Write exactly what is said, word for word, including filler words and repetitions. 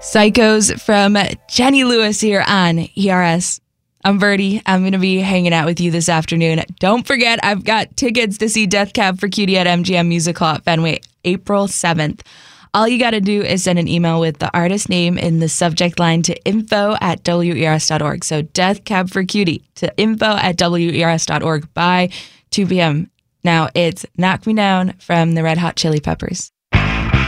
Psychos from Jenny Lewis here on E R S. I'm Verdi. I'm going to be hanging out with you this afternoon. Don't forget, I've got tickets to see Death Cab for Cutie at M G M Music Hall at Fenway, April seventh. All you got to do is send an email with the artist name in the subject line to info at W E R S dot org. So Death Cab for Cutie to info at W E R S dot org by two p.m. Now it's Knock Me Down from the Red Hot Chili Peppers.